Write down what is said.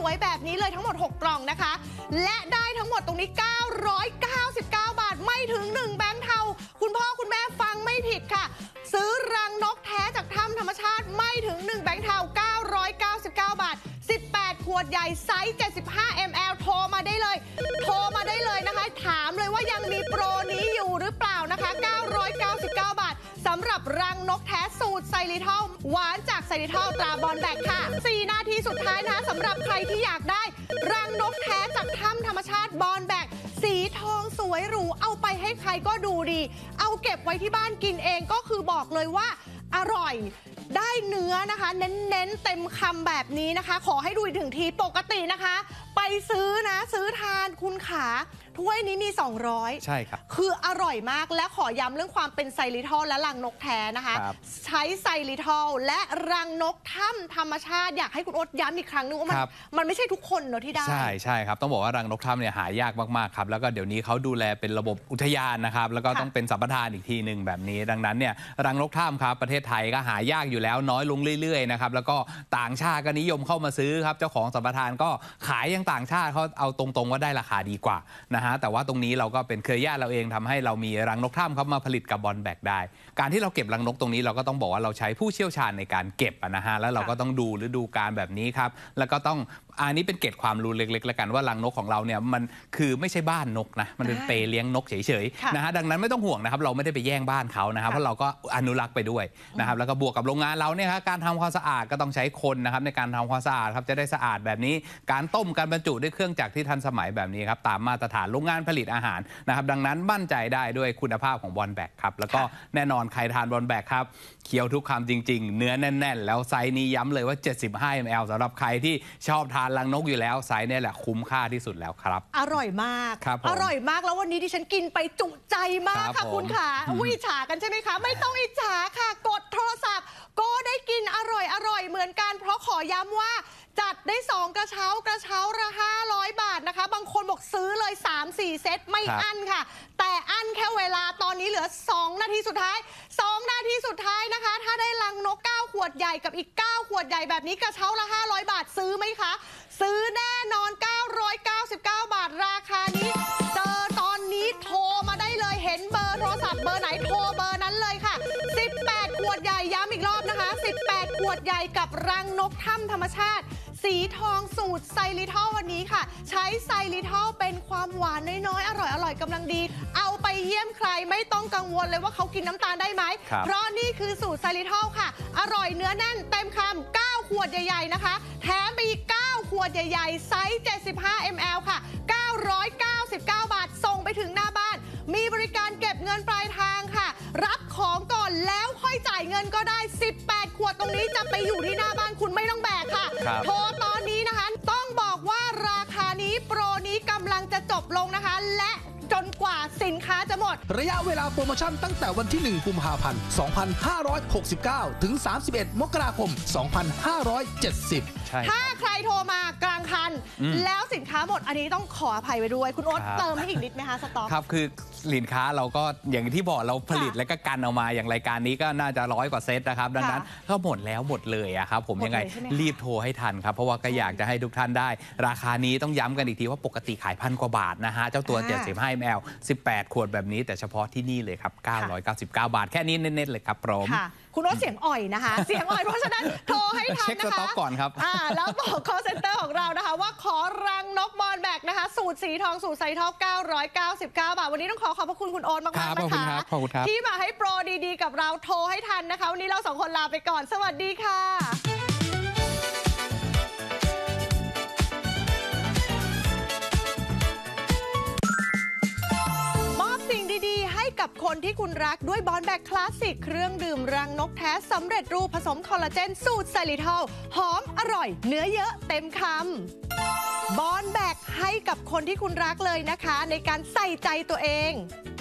วยแบบนี้เลยทั้งหมด6กล่องนะคะและได้ทั้งหมดตรงนี้999 บาทไม่ถึง1แบงค์เทาคุณพ่อคุณแม่ฟังไม่ผิดค่ะซื้อรังนกแท้จากถ้ำธรรมชาติไม่ถึง1แบงค์เทา999 บาท18ขวดใหญ่ไซส์75 ml โทรมาได้เลยนะคะถามเลยว่ายังมีโปรนี้อยู่หรือเปล่านะคะ999 บาทสำหรับรังนกแท้สูตรไซริทอลหวานจากไซริทอลตราบอลแบกค่ะ4นาทีสุดท้ายนะคะสำหรับใครที่อยากได้รังนกแท้จากถ้ำธรรมชาติบอลแบกสีทองสวยหรูเอาไปให้ใครก็ดูดีเอาเก็บไว้ที่บ้านกินเองก็คือบอกเลยว่าอร่อยได้เนื้อนะคะเน้นเต็มคำแบบนี้นะคะขอให้ดูถึงทีปกตินะคะไปซื้อทานคุณขาถ้วยนี้มี200ใช่ครับคืออร่อยมากและขอย้ำเรื่องความเป็นไซริทอลและรังนกแท้นะคะใช้ไซริทอลและรังนกถ้ำธรรมชาติอยากให้คุณโอ๊ตย้ำอีกครั้งนึงว่ามันไม่ใช่ทุกคนเนอะที่ได้ใช่ครับต้องบอกว่ารังนกถ้ำเนี่ยหายากมากๆครับแล้วก็เดี๋ยวนี้เขาดูแลเป็นระบบอุทยานนะครับแล้วก็ต้องเป็นสัมปทานอีกทีหนึ่งแบบนี้ดังนั้นเนี่ยรังนกถ้ำครับประเทศไทยก็หายากอยู่แล้วน้อยลงเรื่อยๆนะครับแล้วก็ต่างชาติก็นิยมเข้ามาซื้อครับเจ้าของสัมปทานก็ขายยังต่างชาติเขาเอาตรงๆว่าได้ราคาดีกว่านะฮะแต่ว่าตรงนี้เราก็เป็นเครือญาติเราเองทำให้เรามีรังนกถ้ำครับมาผลิตกับบอลแบกได้การที่เราเก็บรังนกตรงนี้เราก็ต้องบอกว่าเราใช้ผู้เชี่ยวชาญในการเก็บนะฮะแล้วเราก็ต้องดูฤดูกาลแบบนี้ครับแล้วก็ต้องอันนี้เป็นเกร็ดความรู้เล็กๆแล้วกันว่ารังนกของเราเนี่ยมันคือไม่ใช่บ้านนกนะมันเป็นเปเลี้ยงนกเฉยๆนะฮะดังนั้นไม่ต้องห่วงนะครับเราไม่ได้ไปแย่งบ้านเขานะครับเพราะเราก็อนุรักษ์ไปด้วยนะครับแล้วก็บวกกับโรงงานเราเนี่ยครับการทำความสะอาดก็ต้องใช้คนนะครับในการทำความสะอาดครับจะได้สะอาดแบบนี้การต้มการบรรจุด้วยเครื่องจักรที่ทันสมัยแบบนี้ครับตามมาตรฐานโรงงานผลิตอาหารนะครับดังนั้นมั่นใจได้ด้วยคุณภาพของบอลแบกครับแล้วก็แน่นอนใครทานบอลแบกครับเคี้ยวทุกคำจริงๆเนื้อแน่นๆแล้วไซส์นี้ย้ำเลยว่า75 ml สำหรับใครที่ชอบทานรังนกอยู่แล้วไซส์นี่แหละคุ้มค่าที่สุดแล้วครับอร่อยมากอร่อยมากแล้ววันนี้ดิฉันกินไปจุใจมากค่ะคุณขาอิจฉากันใช่ไหมคะไม่ต้องอิจฉาค่ะกดโทรศัพท์ก็ได้กินอร่อยเหมือนกันเพราะขอย้ำว่าจัดได้2กระเช้าละ500 บาทนะคะบางคนบอกซื้อเลย 3-4 เซตไม่อั้นค่ะแต่อั้นแค่เวลาตอนนี้เหลือ2นาทีสุดท้ายนะคะถ้าได้รังนก9ขวดใหญ่กับอีก9ขวดใหญ่แบบนี้กระเช้าละ500 บาทซื้อไหมคะซื้อแน่นอน999 บาทราคานี้เจอตอนนี้โทรมาได้เลยเห็นเบอร์โทรศัพท์เบอร์ไหนโทรเบอร์นั้นเลยค่ะ18ขวดใหญ่ย้ำอีกรอบนะคะ18ขวดใหญ่กับรังนกถ้ำธรรมชาติสีทองสูตรไซริทอลวันนี้ค่ะใช้ไซริทอลเป็นความหวานน้อยๆอร่อยกำลังดีเอาไปเยี่ยมใครไม่ต้องกังวลเลยว่าเขากินน้ำตาลได้ไหมเพราะนี่คือสูตรไซริทอลค่ะอร่อยเนื้อแน่นเต็มคำ9ขวดใหญ่ๆนะคะแถมไปอีก9ขวดใหญ่ๆไซส์75 ml ค่ะ999 บาทส่งไปถึงหน้าบ้านมีบริการเก็บเงินปลายทางค่ะรับของก่อนแล้วค่อยจ่ายเงินก็ได้18ขวดตรงนี้จะไปอยู่ที่หน้าบ้านคุณไม่ต้องแบกค่ะโทรตอนนี้นะคะต้องบอกว่าราคานี้โปรนี้กำลังจะจบลงนะคะและจนกว่าสินค้าจะหมดระยะเวลาโปรโมชั่นตั้งแต่วันที่1กุมภาพันธ์2569ถึง31มกราคม2570 ถ้าใครโทรมากลางคันแล้วสินค้าหมดอันนี้ต้องขออภัยไปด้วยคุณโอ๊ตเติมให้อีกนิดไหมคะสต็อกครับคือสินค้าเราก็อย่างที่บอกเราผลิตและก็กันเอามาอย่างรายการนี้ก็น่าจะ100 กว่าเซตนะครับดังนั้นก็หมดแล้วหมดเลยอะครับผมยังไงรีบโทรให้ทันครับเพราะว่าก็อยากจะให้ทุกท่านได้ราคานี้ต้องย้ำกันอีกทีว่าปกติขาย1,000 กว่าบาทนะฮะเจ้าตัว75 ml 18ขวดแบบนี้แต่เฉพาะที่นี่เลยครับ999 บาทแค่นี้เน้นๆเลยครับพร้อมคุณโอ๊ตเสียงอ่อยนะคะเสียงอ่อยเพราะฉะนั้นโทรให้ทันนะคะเช็คสต็อกก่อนครับแล้วบอก call center ของเรานะคะว่าขอรังนกบอลแบกนะคะสูตรสีทองสูตรไซริทอล999 บาทวันนี้ต้องขอบพระคุณคุณโอ๊ตมากๆนะคะที่มาให้โปรดีๆกับเราโทรให้ทันนะคะวันนี้เรา2คนลาไปก่อนสวัสดีค่ะกับคนที่คุณรักด้วยบอลแบกคลาสสิกเครื่องดื่มรังนกแท้สำเร็จรูปผสมคอลลาเจนสูตรไซริทอลหอมอร่อยเนื้อเยอะเต็มคำบอลแบกให้กับคนที่คุณรักเลยนะคะในการใส่ใจตัวเอง